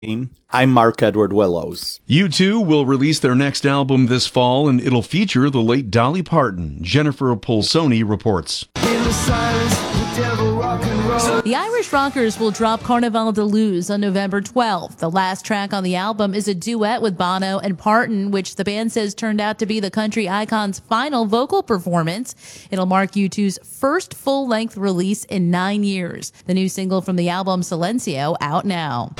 I'm Mark Edward Willows. U2 will release their next album this fall, and it'll feature the late Dolly Parton. Jennifer Polsoni reports. The Irish Rockers will drop Carnaval de Luz on November 12th. The last track on the album is a duet with Bono and Parton, which the band says turned out to be the country icon's final vocal performance. It'll mark U2's first full-length release in 9 years. The new single from the album, Silencio, out now.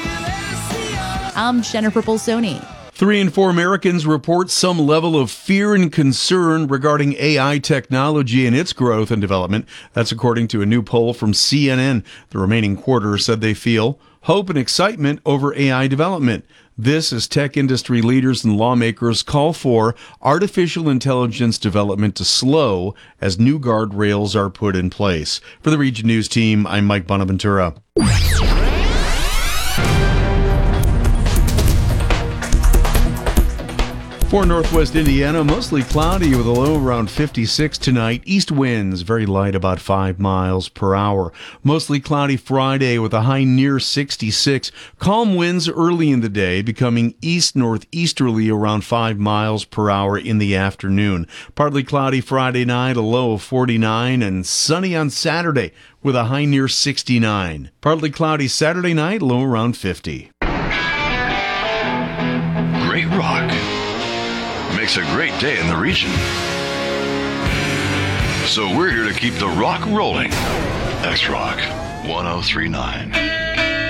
I'm Jennifer Polsoni. 3 in 4 Americans report some level of fear and concern regarding AI technology and its growth and development. That's according to a new poll from CNN. The remaining quarter said they feel hope and excitement over AI development. This as tech industry leaders and lawmakers call for artificial intelligence development to slow as new guardrails are put in place. For the Region News team, I'm Mike Bonaventura. For Northwest Indiana, mostly cloudy with a low around 56 tonight. East winds very light, about 5 miles per hour. Mostly cloudy Friday with a high near 66. Calm winds early in the day, becoming east-northeasterly around 5 miles per hour in the afternoon. Partly cloudy Friday night, a low of 49, and sunny on Saturday with a high near 69. Partly cloudy Saturday night, low around 50. Great rock makes a great day in the region. So we're here to keep the rock rolling. X-Rock 1039.